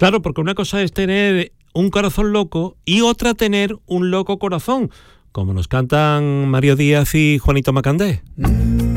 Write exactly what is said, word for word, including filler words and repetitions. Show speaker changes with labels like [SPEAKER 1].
[SPEAKER 1] Claro, porque una cosa es tener un corazón loco y otra tener un loco corazón, como nos cantan Mario Díaz y Juanito Macandé.